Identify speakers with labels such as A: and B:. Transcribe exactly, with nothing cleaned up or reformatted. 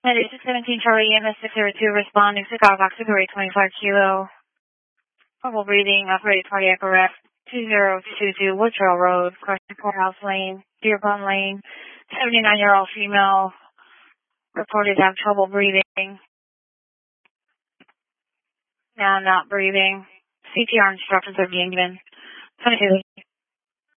A: ninety-six seventeen Charlie E M S six zero two responding to Chicago, February twenty-five kilo. Trouble breathing, operated cardiac arrest, two zero two two Woodrow Road, Crescent Courthouse Lane, Dearborn Lane, seventy-nine-year-old female, reported to have trouble breathing. Now not breathing. C P R instructions are being given. twenty-two